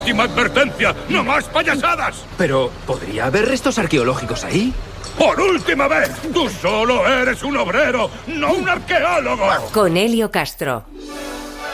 Última advertencia, no más payasadas. Pero, ¿podría haber restos arqueológicos ahí? ¡Por última vez! ¡Tú solo eres un obrero, no un arqueólogo! Con Helio Castro.